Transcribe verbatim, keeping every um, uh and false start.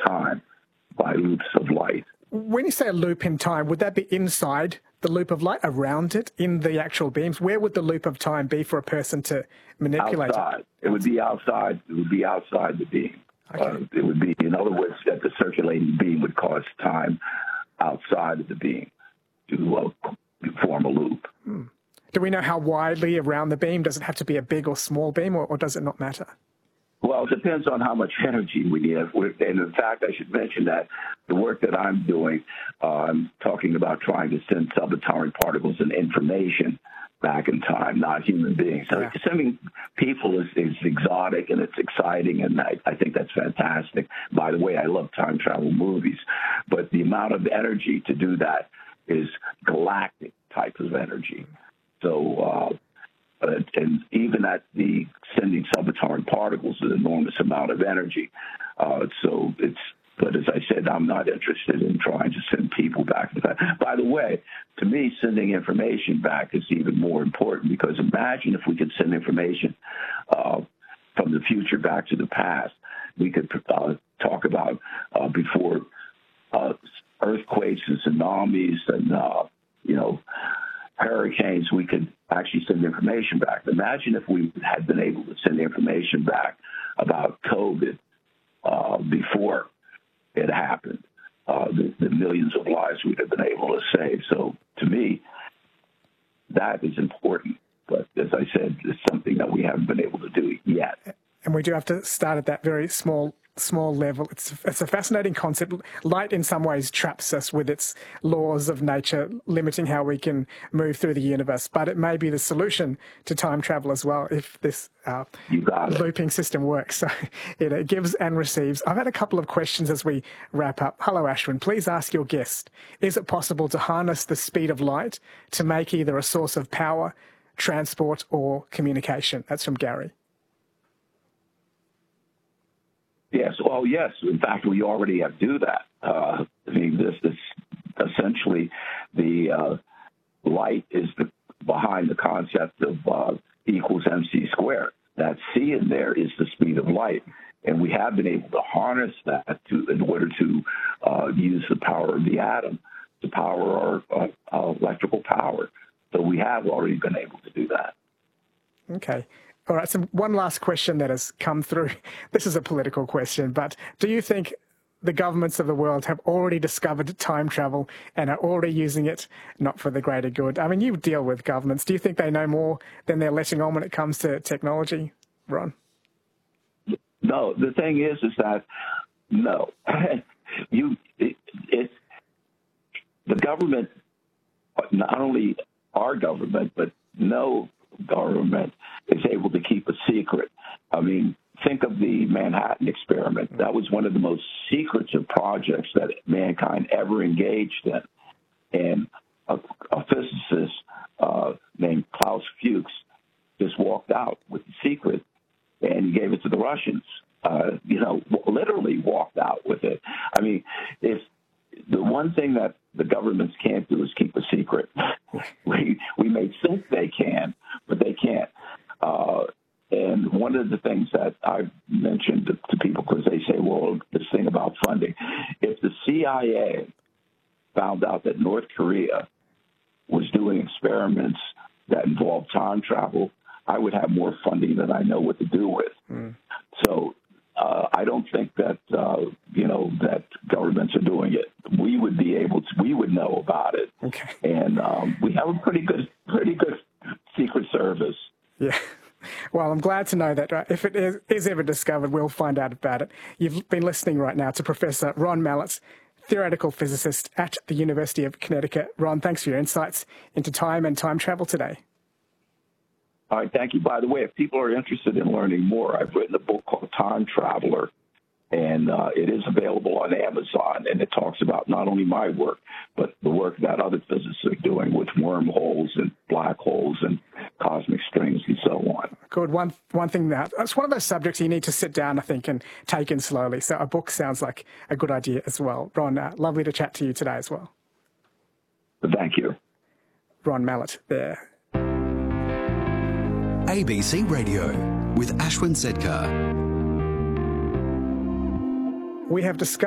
time by loops of light. When you say a loop in time, would that be inside the loop of light, around it, in the actual beams? Where would the loop of time be for a person to manipulate outside. it? It would be outside. It would be outside the beam. Okay. Uh, it would be, in other words, that the circulating beam would cause time outside of the beam to uh, form a loop. Hmm. Do we know how widely around the beam? Does it have to be a big or small beam, or, or does it not matter? Well, it depends on how much energy we need. And in fact, I should mention that the work that I'm doing, uh, I'm talking about trying to send subatomic particles and information back in time, not human beings. So Yeah. sending people is, is exotic and it's exciting, and I, I think that's fantastic. By the way, I love time travel movies, but the amount of energy to do that is galactic type of energy. So, uh, uh, and even at the sending subatomic particles, an enormous amount of energy. Uh, so it's, but as I said, I'm not interested in trying to send people back to that. By the way, to me, sending information back is even more important, because imagine if we could send information uh, from the future back to the past. We could uh, talk about uh, before uh, earthquakes and tsunamis and, uh, you know, hurricanes, we could actually send information back. Imagine if we had been able to send information back about COVID uh, before it happened, uh, the, the millions of lives we'd have been able to save. So to me, that is important. But as I said, it's something that we haven't been able to do yet. And we do have to start at that very small small level. It's, it's a fascinating concept. Light in some ways traps us with its laws of nature, limiting how we can move through the universe. But it may be the solution to time travel as well if this uh, looping system works. So it, it gives and receives. I've had a couple of questions as we wrap up. Hello, Ashwin. Please ask your guest, is it possible to harness the speed of light to make either a source of power, transport, or communication? That's from Gary. Yes. Oh, yes. In fact, we already have do that. Uh, I mean, this is essentially the uh, light is the, behind the concept of uh, equals mc squared. That c in there is the speed of light, and we have been able to harness that to in order to uh, use the power of the atom to power our uh, uh, electrical power. So we have already been able to do that. Okay. All right, so one last question that has come through. This is a political question, but do you think the governments of the world have already discovered time travel and are already using it not for the greater good? I mean, you deal with governments. Do you think they know more than they're letting on when it comes to technology, Ron? No, the thing is, is that, no. you, it, it, the government, not only our government, but no government is able to keep a secret. I mean, think of the Manhattan experiment. That was one of the most secretive projects that mankind ever engaged in. And a, a physicist uh, named Klaus Fuchs just walked out with the secret, and he gave it to the Russians. Uh, you know, literally walked out with it. I mean, if the one thing that the governments can't do is keep a secret. we we may think they can, but they can't. Uh, and one of the things that I've mentioned to, to people, because they say, well, this thing about funding, if the C I A found out that North Korea was doing experiments that involved time travel, I would have more funding than I know what to do with. Mm. So uh, I don't think that, uh, you know, that governments are doing it. We would be able to, we would know about it. Okay. And um, we have a pretty good, pretty good Secret Service. Yeah. Well, I'm glad to know that uh, if it is, is ever discovered, we'll find out about it. You've been listening right now to Professor Ron Mallett, theoretical physicist at the University of Connecticut. Ron, thanks for your insights into time and time travel today. All right, thank you. By the way, if people are interested in learning more, I've written a book called Time Traveler, and uh, it is available on Amazon, and it talks about not only my work, but the work that other physicists are doing with wormholes and black holes and cosmic strings and so on. Good. One one thing that it's one of those subjects you need to sit down, I think, and take in slowly. So a book sounds like a good idea as well. Ron, uh, lovely to chat to you today as well. Thank you. Ron Mallett there. A B C Radio with Ashwin Sedkar. We have discussed